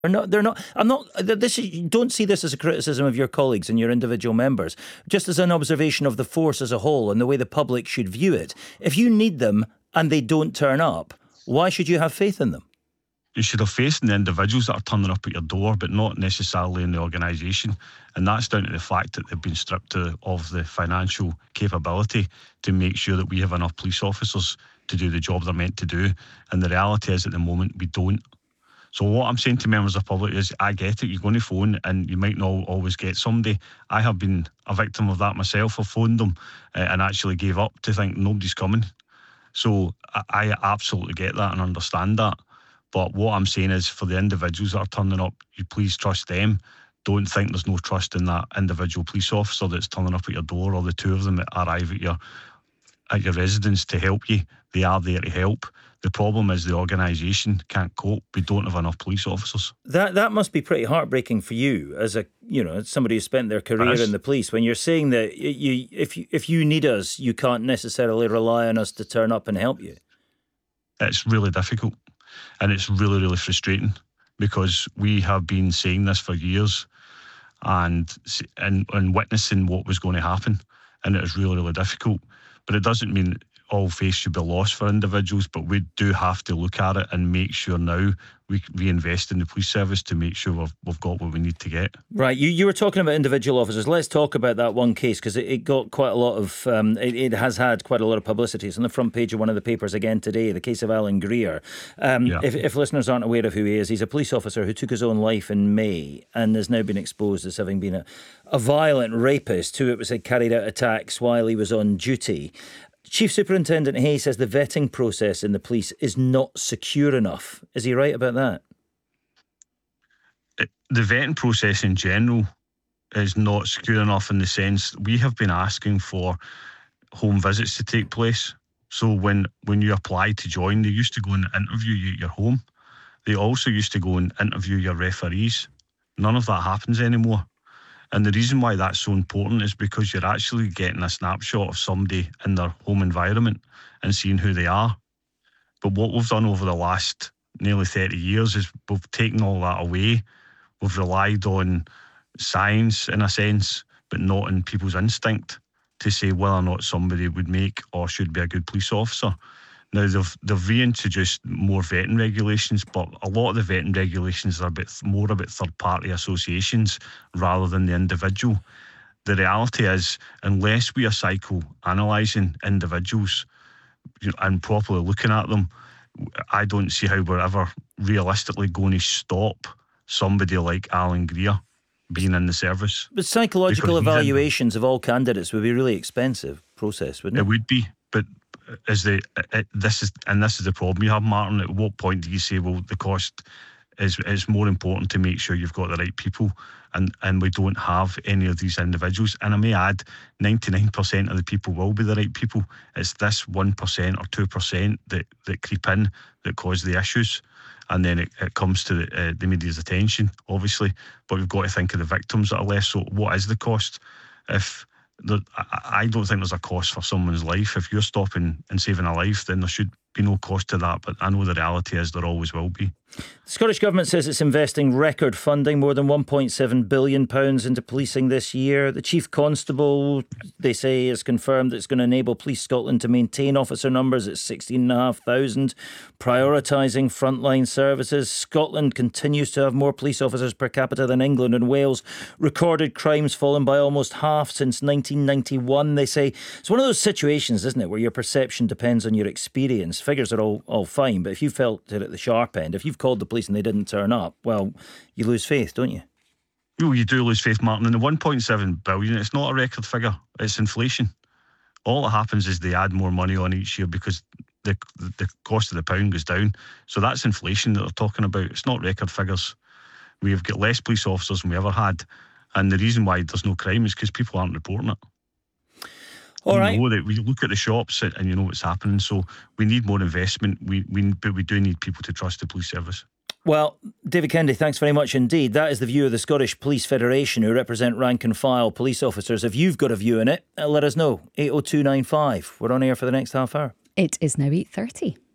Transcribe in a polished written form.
They're not. I'm not. This don't see this as a criticism of your colleagues and your individual members. Just as an observation of the force as a whole and the way the public should view it. If you need them and they don't turn up, why should you have faith in them? You should have faith in the individuals that are turning up at your door, but not necessarily in the organisation. And that's down to the fact that they've been stripped of the financial capability to make sure that we have enough police officers to do the job they're meant to do. And the reality is, at the moment, we don't. So what I'm saying to members of the public is, I get it, you're going to phone and you might not always get somebody. I have been a victim of that myself. I phoned them and actually gave up to think nobody's coming. So I absolutely get that and understand that. But what I'm saying is, for the individuals that are turning up, you please trust them. Don't think there's no trust in that individual police officer that's turning up at your door, or the two of them that arrive at your residence to help you. They are there to help. The problem is the organisation can't cope. We don't have enough police officers. That must be pretty heartbreaking for you as somebody who spent their career in the police, when you're saying that if you need us, you can't necessarily rely on us to turn up and help you. It's really difficult, and it's really, really frustrating, because we have been saying this for years and witnessing what was going to happen, and it is really, really difficult. But it doesn't mean all faith should be lost for individuals, but we do have to look at it and make sure now we reinvest in the police service to make sure we've got what we need to get. Right, you were talking about individual officers. Let's talk about that one case, because it got quite a lot of, it has had quite a lot of publicity. It's on the front page of one of the papers again today, the case of Alan Greer. If listeners aren't aware of who he is, he's a police officer who took his own life in May and has now been exposed as having been a violent rapist who, it was said, carried out attacks while he was on duty. Chief Superintendent Hay says the vetting process in the police is not secure enough. Is he right about that? The vetting process in general is not secure enough, in the sense we have been asking for home visits to take place. So when you applied to join, they used to go and interview you at your home. They also used to go and interview your referees. None of that happens anymore. And the reason why that's so important is because you're actually getting a snapshot of somebody in their home environment and seeing who they are. But what we've done over the last nearly 30 years is we've taken all that away. We've relied on science, in a sense, but not in people's instinct to say whether or not somebody would make or should be a good police officer. Now, they've reintroduced more vetting regulations, but a lot of the vetting regulations are a bit more about third-party associations rather than the individual. The reality is, unless we are psychoanalysing individuals and properly looking at them, I don't see how we're ever realistically going to stop somebody like Alan Greer being in the service. But psychological evaluations of all candidates would be a really expensive process, wouldn't it? It would be, but this is the problem you have, Martin. At what point do you say, well, the cost is more important to make sure you've got the right people, and we don't have any of these individuals? And I may add, 99% of the people will be the right people. It's this 1% or 2% that creep in that cause the issues, and then it comes to the media's attention, obviously. But we've got to think of the victims that are left. So what is the cost? I don't think there's a cost for someone's life. If you're stopping and saving a life, then there should be no cost to that. But I know the reality is there always will be. The Scottish Government says it's investing record funding, more than £1.7 billion into policing this year. The Chief Constable, they say, has confirmed that it's going to enable Police Scotland to maintain officer numbers at 16,500, prioritising frontline services. Scotland continues to have more police officers per capita than England and Wales. Recorded crimes fallen by almost half since 1991. They say it's one of those situations, isn't it, where your perception depends on your experience. Figures are all fine, but if you felt it at the sharp end, if you've called the police and they didn't turn up, well, you lose faith, don't you? Well, you do lose faith, Martin. And the 1.7 billion, it's not a record figure. It's inflation. All that happens is they add more money on each year because the cost of the pound goes down. So that's inflation that they're talking about. It's not record figures. We've got less police officers than we ever had. And the reason why there's no crime is because people aren't reporting it. All right. You know that we look at the shops and you know what's happening. So we need more investment. But we do need people to trust the police service. Well, David Kennedy, thanks very much indeed. That is the view of the Scottish Police Federation, who represent rank and file police officers. If you've got a view in it, let us know. 80295. We're on air for the next half hour. It is now 8:30.